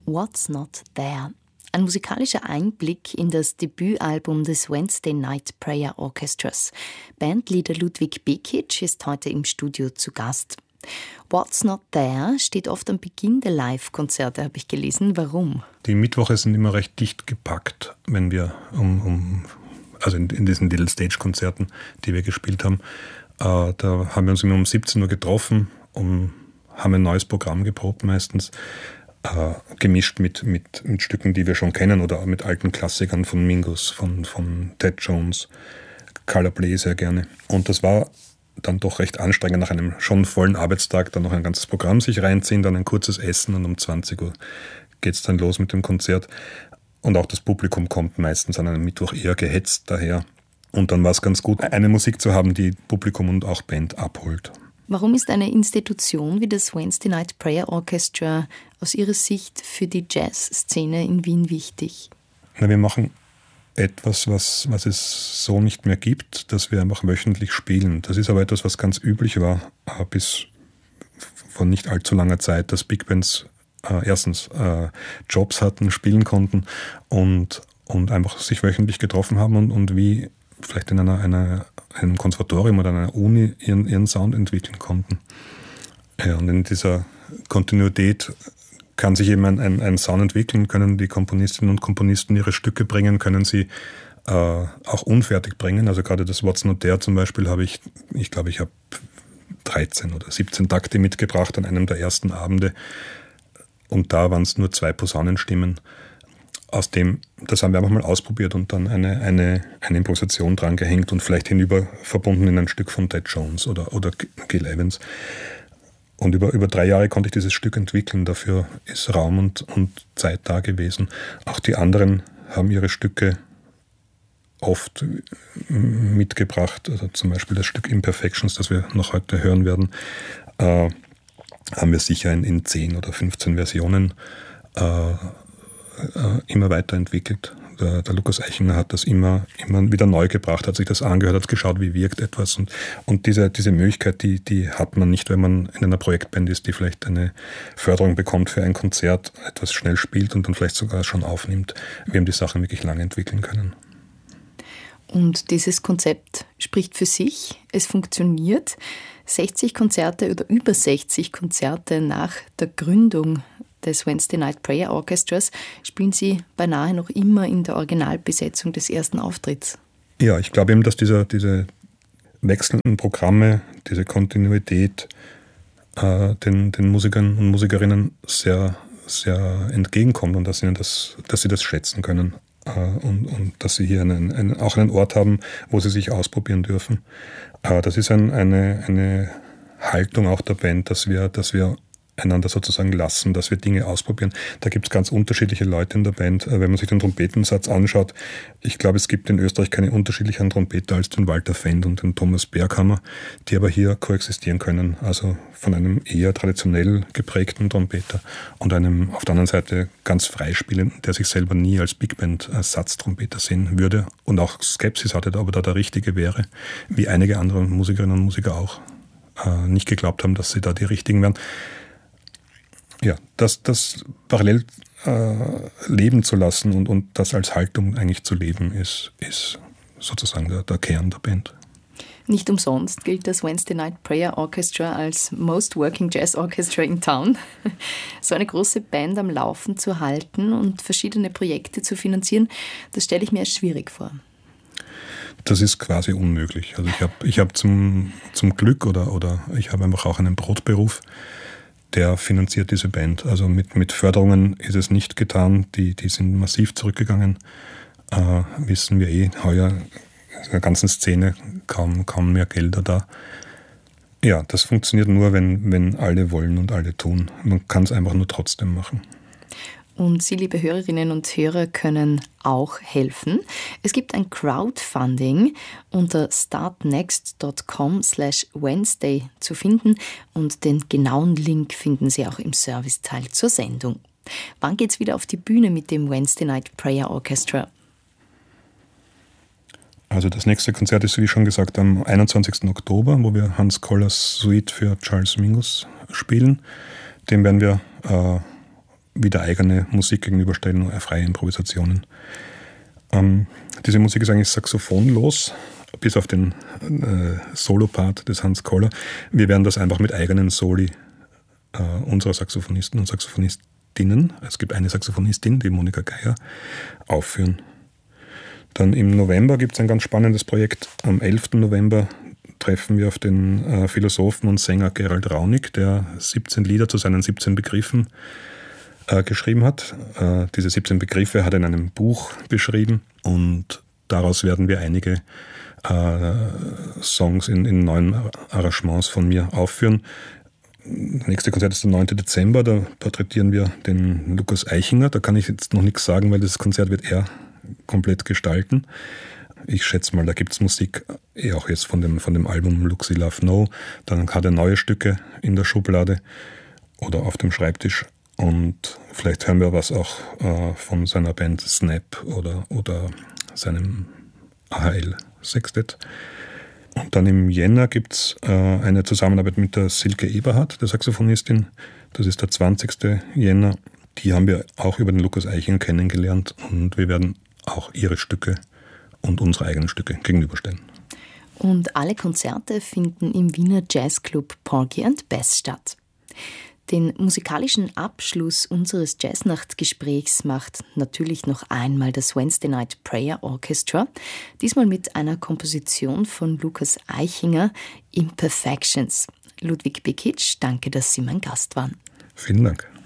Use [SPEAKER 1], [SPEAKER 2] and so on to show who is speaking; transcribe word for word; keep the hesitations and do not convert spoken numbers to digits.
[SPEAKER 1] What's Not There? Ein musikalischer Einblick in das Debütalbum des Wednesday Night Prayer Orchestras. Bandleader Ludwig Bekic ist heute im Studio zu Gast. What's Not There steht oft am Beginn der Live-Konzerte, habe ich gelesen. Warum?
[SPEAKER 2] Die Mittwoche sind immer recht dicht gepackt, wenn wir um, um also in, in diesen Little Stage-Konzerten, die wir gespielt haben. Äh, da haben wir uns immer um siebzehn Uhr getroffen, um, haben ein neues Programm geprobt meistens. Äh, gemischt mit, mit, mit Stücken, die wir schon kennen oder mit alten Klassikern von Mingus, von, von Ted Jones, Color Play sehr gerne. Und das war dann doch recht anstrengend, nach einem schon vollen Arbeitstag dann noch ein ganzes Programm sich reinziehen, dann ein kurzes Essen und um zwanzig Uhr geht es dann los mit dem Konzert. Und auch das Publikum kommt meistens an einem Mittwoch eher gehetzt daher. Und dann war es ganz gut, eine Musik zu haben, die Publikum und auch Band abholt.
[SPEAKER 1] Warum ist eine Institution wie das Wednesday Night Prayer Orchestra aus Ihrer Sicht für die Jazzszene in Wien wichtig?
[SPEAKER 2] Na, wir machen etwas, was, was es so nicht mehr gibt, dass wir einfach wöchentlich spielen. Das ist aber etwas, was ganz üblich war, äh, bis vor nicht allzu langer Zeit, dass Big Bands äh, erstens äh, Jobs hatten, spielen konnten und, und einfach sich wöchentlich getroffen haben und, und wie vielleicht in einer, einer, einem Konservatorium oder einer Uni ihren, ihren Sound entwickeln konnten. Ja, und in dieser Kontinuität kann sich eben ein, ein, ein Sound entwickeln, können die Komponistinnen und Komponisten ihre Stücke bringen, können sie äh, auch unfertig bringen. Also gerade das What's Not There zum Beispiel habe ich, ich glaube, ich habe dreizehn oder siebzehn Takte mitgebracht an einem der ersten Abende und da waren es nur zwei Posaunenstimmen. Aus dem, das haben wir einfach mal ausprobiert und dann eine, eine, eine Improvisation dran gehängt und vielleicht hinüber verbunden in ein Stück von Ted Jones oder, oder Gil Evans. Und über, über drei Jahre konnte ich dieses Stück entwickeln. Dafür ist Raum und, und Zeit da gewesen. Auch die anderen haben ihre Stücke oft mitgebracht. Also zum Beispiel das Stück Imperfections, das wir noch heute hören werden, äh, haben wir sicher in, in zehn oder fünfzehn Versionen äh, immer weiterentwickelt. Der, der Lukas Eichinger hat das immer, immer wieder neu gebracht, hat sich das angehört, hat geschaut, wie wirkt etwas. Und, und diese, diese Möglichkeit, die, die hat man nicht, wenn man in einer Projektband ist, die vielleicht eine Förderung bekommt für ein Konzert, etwas schnell spielt und dann vielleicht sogar schon aufnimmt. Wir haben die Sachen wirklich lange entwickeln können.
[SPEAKER 1] Und dieses Konzept spricht für sich, es funktioniert. sechzig Konzerte oder über sechzig Konzerte nach der Gründung des Wednesday Night Prayer Orchestras spielen Sie beinahe noch immer in der Originalbesetzung des ersten Auftritts.
[SPEAKER 2] Ja, ich glaube eben, dass diese, diese wechselnden Programme, diese Kontinuität äh, den, den Musikern und Musikerinnen sehr, sehr entgegenkommt und dass, ihnen das, dass sie das schätzen können äh, und, und dass sie hier einen, einen, auch einen Ort haben, wo sie sich ausprobieren dürfen. Äh, das ist ein, eine, eine Haltung auch der Band, dass wir, dass wir einander sozusagen lassen, dass wir Dinge ausprobieren. Da gibt es ganz unterschiedliche Leute in der Band. Wenn man sich den Trompetensatz anschaut, ich glaube, es gibt in Österreich keine unterschiedlicheren Trompeter als den Walter Fendt und den Thomas Berghammer, die aber hier koexistieren können. Also von einem eher traditionell geprägten Trompeter und einem auf der anderen Seite ganz freispielenden, der sich selber nie als Big Band Ersatztrompeter sehen würde und auch Skepsis hatte, ob er da der Richtige wäre, wie einige andere Musikerinnen und Musiker auch äh, nicht geglaubt haben, dass sie da die Richtigen wären. Ja, das, das parallel äh, leben zu lassen und, und das als Haltung eigentlich zu leben, ist, ist sozusagen der, der Kern der Band.
[SPEAKER 1] Nicht umsonst gilt das Wednesday Night Prayer Orchestra als Most Working Jazz Orchestra in Town. So eine große Band am Laufen zu halten und verschiedene Projekte zu finanzieren, das stelle ich mir als schwierig vor.
[SPEAKER 2] Das ist quasi unmöglich. Also ich habe ich hab zum, zum Glück oder, oder ich habe einfach auch einen Brotberuf, der finanziert diese Band. Also mit, mit Förderungen ist es nicht getan. Die, die sind massiv zurückgegangen. Äh, wissen wir eh, heuer in der ganzen Szene kaum, kaum mehr Gelder da. Ja, das funktioniert nur, wenn, wenn alle wollen und alle tun. Man kann es einfach nur trotzdem machen.
[SPEAKER 1] Und Sie, liebe Hörerinnen und Hörer, können auch helfen. Es gibt ein Crowdfunding unter startnext.com slash Wednesday zu finden und den genauen Link finden Sie auch im Serviceteil zur Sendung. Wann geht's wieder auf die Bühne mit dem Wednesday Night Prayer Orchestra?
[SPEAKER 2] Also das nächste Konzert ist, wie schon gesagt, am einundzwanzigsten Oktober, wo wir Hans Kollers Suite für Charles Mingus spielen. Den werden wir äh, wieder eigene Musik gegenüberstellen, freie Improvisationen. Ähm, diese Musik ist eigentlich saxophonlos, bis auf den äh, Solo-Part des Hans Koller. Wir werden das einfach mit eigenen Soli äh, unserer Saxophonisten und Saxophonistinnen, es gibt eine Saxophonistin, die Monika Geier, aufführen. Dann im November gibt es ein ganz spannendes Projekt. Am elften November treffen wir auf den äh, Philosophen und Sänger Gerald Raunig, der siebzehn Lieder zu seinen siebzehn Begriffen äh, geschrieben hat. Äh, diese siebzehn Begriffe hat er in einem Buch beschrieben und daraus werden wir einige äh, Songs in, in neuen Arrangements von mir aufführen. Das nächste Konzert ist der neunten Dezember, da porträtieren wir den Lukas Eichinger. Da kann ich jetzt noch nichts sagen, weil das Konzert wird er komplett gestalten. Ich schätze mal, da gibt es Musik, eh auch jetzt von dem, von dem Album Luxi Love No. Dann hat er neue Stücke in der Schublade oder auf dem Schreibtisch. Und vielleicht hören wir was auch äh, von seiner Band Snap oder, oder seinem A H L-Sextett. Und dann im Jänner gibt es äh, eine Zusammenarbeit mit der Silke Eberhardt, der Saxophonistin. Das ist der zwanzigsten Jänner. Die haben wir auch über den Lukas Eichinger kennengelernt und wir werden auch ihre Stücke und unsere eigenen Stücke gegenüberstellen.
[SPEAKER 1] Und alle Konzerte finden im Wiener Jazzclub Porgy and Bess statt. Den musikalischen Abschluss unseres Jazznacht-Gesprächs macht natürlich noch einmal das Wednesday Night Prayer Orchestra, diesmal mit einer Komposition von Lukas Eichinger, Imperfections. Ludwig Bekic, danke, dass Sie mein Gast waren.
[SPEAKER 2] Vielen Dank.